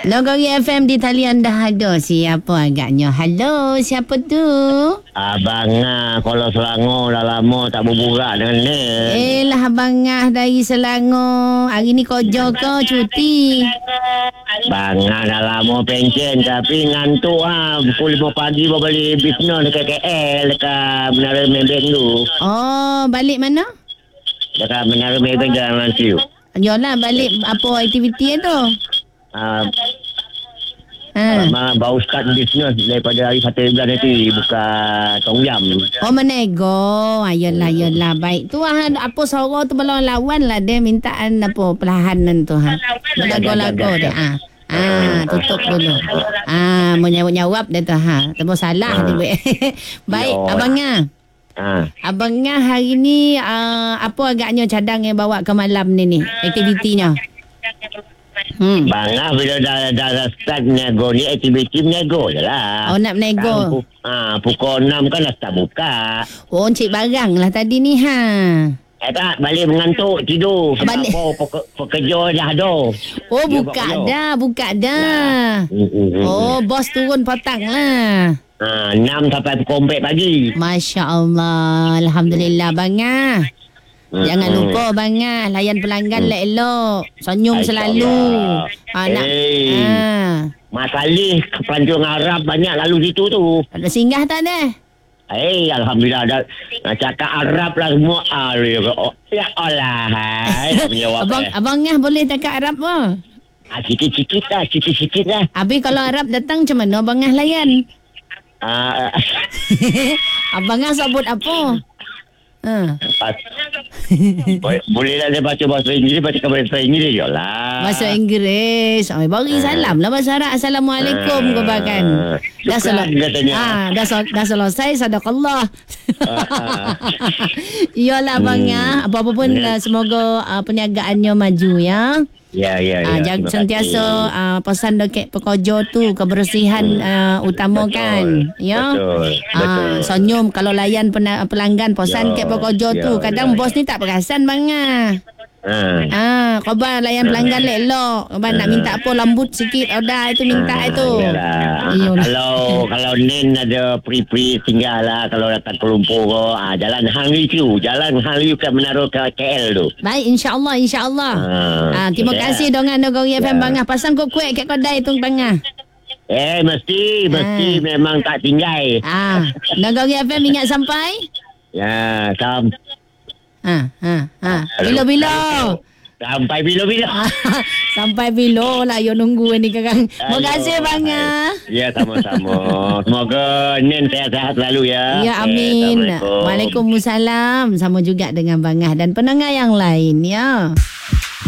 Nagori FM di talian dah ada. Siapa agaknya? Halo, siapa tu? Abang kalau Selangor dah lama tak berburak dengan ni. Lah Abang dari Selangor. Hari ni kerja ke cuti? Bang dah lama pencen tapi ngantuk pukul 5 pagi baru balik bisnes dekat KL dekat Menara Maybank tu. Oh, balik mana? Dekat Menara Maybank Jalan Lansiu. Yolah, balik apa aktiviti tu? Baru start bisnes daripada hari 1 bulan nanti buka tong jam. Oh, menego. Ayolah. Baik. Tu apa suara tu belum lawan lah. Dia mintaan apa perlahanan tu. Lagu-lagu dia. Tutup dulu. Menyawab dia tu. Tepuk salah dia. Baik, Abang Abang hari ni apa agaknya cadang yang bawa ke malam ni aktivitinya? Bang bila dah start nego ni aktiviti nego je lah. Oh, nak nego. Pukul 6 kan dah start buka. Oh, cik barang lah tadi ni Tak, balik mengantuk tidur. Balik. Pekerja dah ada. Oh, buka dah. Oh, bos turun petang lah. 6 sampai pukul 4 pagi. Masya Allah. Alhamdulillah Bang Jangan lupa Bang layan pelanggan elok. Senyum selalu. Mak Salih ke Tanjung Arab banyak lalu situ tu. Ada singgah tak dah? Alhamdulillah dah cakap Arab lah semua. Ya Allah. Abang boleh cakap Arab ke? Sikit-sikit lah. Habis kalau Arab datang macam mana Abang layan? Abang sebut apa? Bolehlah dia baca bahasa Inggeris, baca bahasa Inggeris je lah. Bahasa Inggeris. Bagi salam lah bahasa Arab. Assalamualaikum kau bahkan. Dah selesai sadaqallah. Iyalah Bang apa-apa pun semoga perniagaannya maju ya. Ya. Jangan sentiasa pesan dekat pekerja tu kebersihan utamakan. Ya. Betul. Senyum kalau layan pelanggan pesan dekat pekerja tu. Kadang bos ni tak perasan Bang kau layan pelanggan elok. Kau nak minta apa lembut sikit order itu minta itu. Kalau Nen ada pri-pri tinggal lah kalau datang ke Lumpur jalan Hang Liu kat Menara KL tu. Baik, insya-Allah. Terima kasih dengan Nagori FM Bang pasang kuih kat kedai tu Bang mesti memang tak tinggal. Nagori FM ingat sampai? Ya, Bila-bila. Sampai bila-bila. Sampai bila lah you nunggu ni Kakang. Terima kasih Bang Ya, sama-sama. Semoga Nen sehat-sehat selalu ya. Ya, amin. Waalaikumsalam. Sama juga dengan Bang dan pendengar yang lain ya.